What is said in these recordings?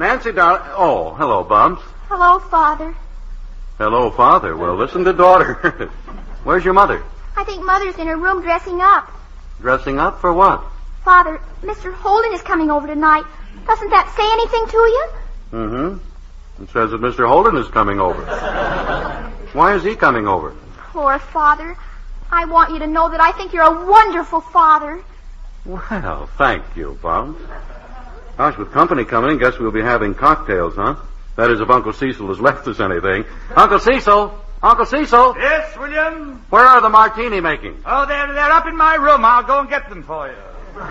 Nancy, darling. Oh, hello, Bumps. Hello, Father. Hello, Father. Well, listen to daughter. Where's your mother? I think Mother's in her room dressing up. Dressing up for what? Father, Mr. Holden is coming over tonight. Doesn't that say anything to you? Mm-hmm. It says that Mr. Holden is coming over. Why is he coming over? Poor Father. I want you to know that I think you're a wonderful father. Well, thank you, Bumps. Gosh, with company coming, guess we'll be having cocktails, huh? That is, if Uncle Cecil has left us anything. Uncle Cecil! Uncle Cecil! Yes, William? Where are the martini making? Oh, they're up in my room. I'll go and get them for you.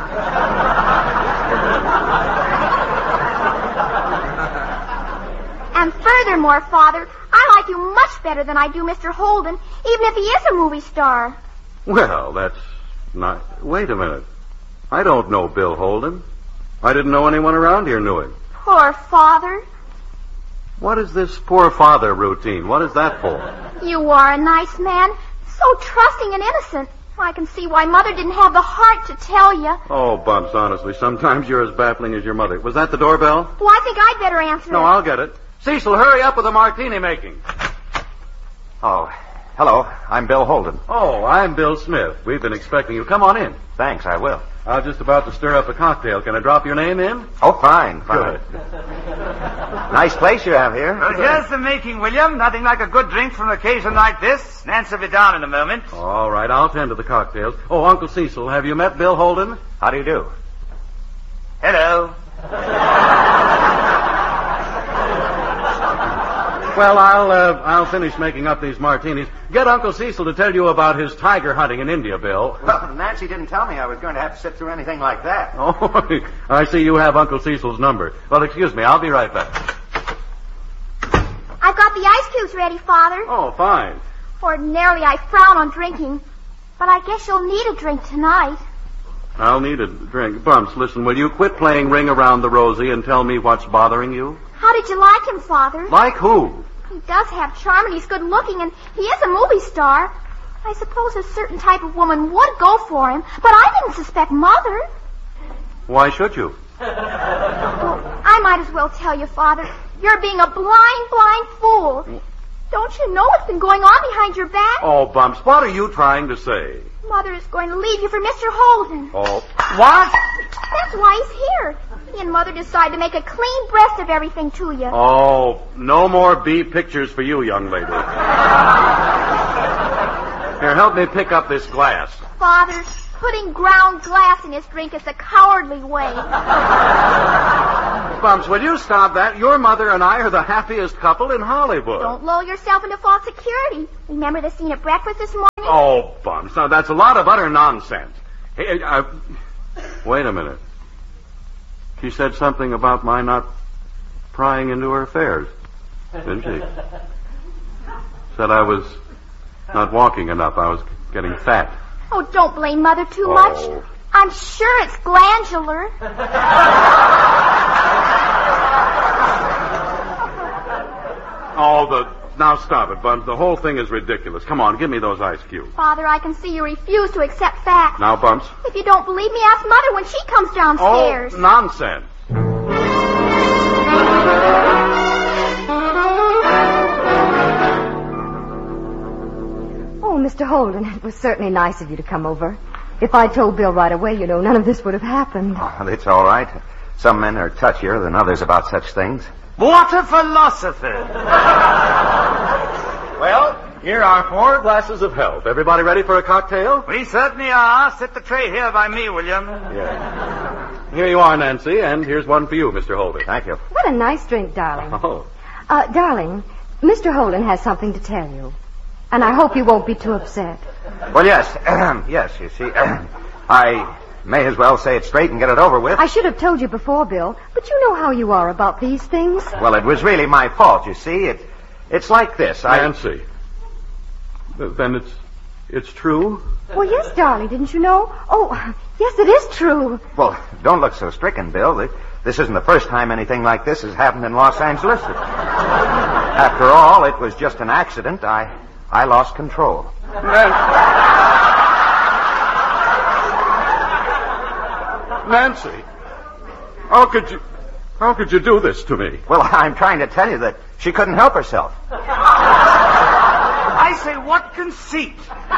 And furthermore, Father, I like you much better than I do Mr. Holden, even if he is a movie star. Well, that's not... Wait a minute. I don't know Bill Holden. I didn't know anyone around here knew him. Poor Father. What is this poor father routine? What is that for? You are a nice man, so trusting and innocent. I can see why Mother didn't have the heart to tell you. Oh, Bumps, honestly, sometimes you're as baffling as your mother. Was that the doorbell? Well, I think I'd better answer No, it. I'll get it. Cecil, hurry up with the martini making. Oh, hello. I'm Bill Holden. Oh, I'm Bill Smith. We've been expecting you. Come on in. Thanks, I will. I was just about to stir up a cocktail. Can I drop your name in? Oh, fine. Good. Nice place you have here. Well, here's the making, William. Nothing like a good drink for an occasion like this. Nancy will be down in a moment. All right, I'll tend to the cocktails. Oh, Uncle Cecil, have you met Bill Holden? How do you do? Hello. Well, I'll finish making up these martinis. Get Uncle Cecil to tell you about his tiger hunting in India, Bill. Well, Nancy didn't tell me I was going to have to sit through anything like that. Oh, I see you have Uncle Cecil's number. Well, excuse me, I'll be right back. I've got the ice cubes ready, Father. Oh, fine. Ordinarily, I frown on drinking, but I guess you'll need a drink tonight. I'll need a drink. Bumps, listen, will you quit playing Ring Around the Rosie and tell me what's bothering you? How did you like him, Father? Like who? He does have charm, and he's good looking, and he is a movie star. I suppose a certain type of woman would go for him, but I didn't suspect Mother. Why should you? Well, I might as well tell you, Father, you're being a blind fool. Don't you know what's been going on behind your back? Oh, Bumps, what are you trying to say? Mother is going to leave you for Mr. Holden. Oh, what? That's why he's here. He and Mother decided to make a clean breast of everything to you. Oh, no more B pictures for you, young lady. Here, help me pick up this glass. Father, putting ground glass in his drink is a cowardly way. Bumps, will you stop that? Your mother and I are the happiest couple in Hollywood. Don't lull yourself into false security. Remember the scene at breakfast this morning? Oh, Bumps, now that's a lot of utter nonsense. Hey, wait a minute. She said something about my not prying into her affairs, didn't she? Said I was not walking enough. I was getting fat. Oh, don't blame Mother too much. I'm sure it's glandular. Now stop it, Bumps. The whole thing is ridiculous. Come on, give me those ice cubes. Father, I can see you refuse to accept facts. Now, Bumps. If you don't believe me, ask Mother when she comes downstairs. Oh, nonsense. Oh, Mr. Holden, it was certainly nice of you to come over. If I told Bill right away, none of this would have happened. Oh, it's all right. Some men are touchier than others about such things. What a philosopher. Well, here are 4 glasses of health. Everybody ready for a cocktail? We certainly are. Set the tray here by me, William. Yeah. Here you are, Nancy, and here's one for you, Mr. Holden. Thank you. What a nice drink, darling. Oh. Darling, Mr. Holden has something to tell you. And I hope you won't be too upset. Well, yes. Yes, you see, I may as well say it straight and get it over with. I should have told you before, Bill, but you know how you are about these things. Well, it was really my fault, you see. It's like this. Nancy. Then it's true? Well, yes, darling, didn't you know? Oh, yes, it is true. Well, don't look so stricken, Bill. This isn't the first time anything like this has happened in Los Angeles. After all, it was just an accident. I lost control. Nancy, how could you... How could you do this to me? Well, I'm trying to tell you that she couldn't help herself. I say, what conceit.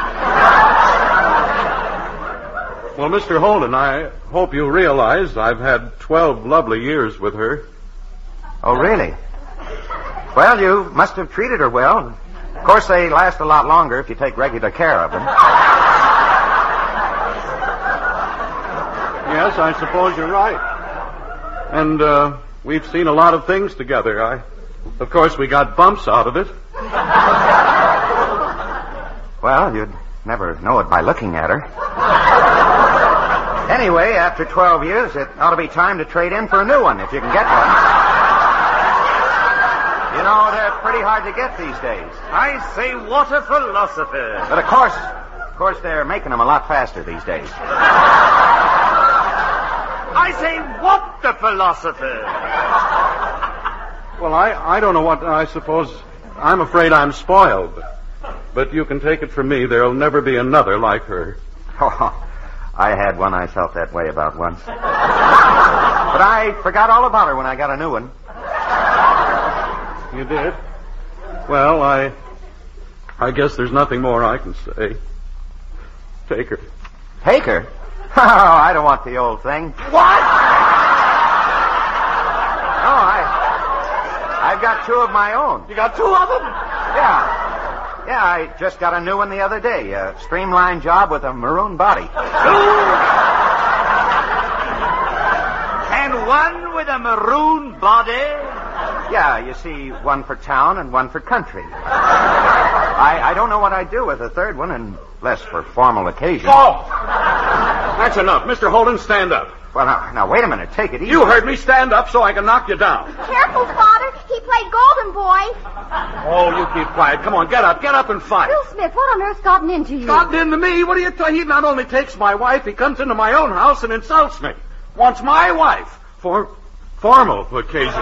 Well, Mr. Holden, I hope you realize I've had 12 lovely years with her. Oh, really? Well, you must have treated her well. Of course, they last a lot longer if you take regular care of them. Yes, I suppose you're right. And we've seen a lot of things together. Of course, we got bumps out of it. Well, you'd never know it by looking at her. Anyway, after 12 years, it ought to be time to trade in for a new one, if you can get one. You know, they're pretty hard to get these days. I say, what a philosopher. But of course, they're making them a lot faster these days. I say, what the philosopher. Well, I don't know what, I suppose, I'm afraid I'm spoiled. But you can take it from me, there'll never be another like her. Oh, I had one I felt that way about once. But I forgot all about her when I got a new one. You did? Well, I guess there's nothing more I can say. Take her. Take her? Oh, I don't want the old thing. What? No, I've got two of my own. You got two of them? Yeah, I just got a new one the other day. A streamlined job with a maroon body. And one with a maroon body? Yeah, you see, one for town and one for country. I don't know what I'd do with a third one unless for formal occasions. Oh! That's enough. Mr. Holden, stand up. Well, now, wait a minute. Take it easy. You heard me. Stand up so I can knock you down. Careful, Father. He played Golden Boy. Oh, you keep quiet. Come on, get up and fight. Bill Smith, what on earth's gotten into you? Gotten into me? What are you talking? He not only takes my wife, he comes into my own house and insults me. Wants my wife for formal occasion.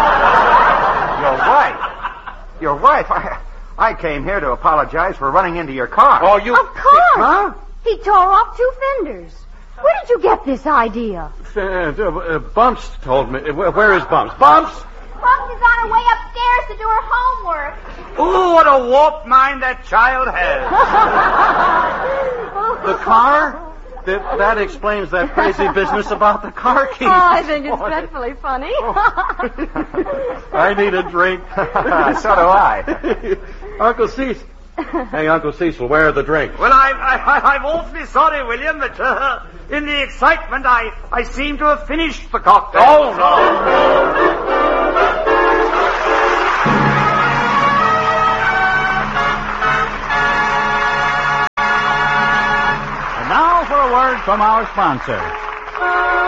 Your wife? I came here to apologize for running into your car. Oh, you... Of course. Huh? He tore off 2 fenders. Where did you get this idea? Bumps told me. Where is Bumps? Bumps? Bumps is on her way upstairs to do her homework. Ooh, what a warped mind that child has. The car? That explains that crazy business about the car keys. Oh, I think it's dreadfully funny. I need a drink. So do I. Uncle Cecil. Hey, Uncle Cecil, where are the drinks? Well, I'm awfully sorry, William, but in the excitement, I seem to have finished the cocktail. Oh, no. And now for a word from our sponsor.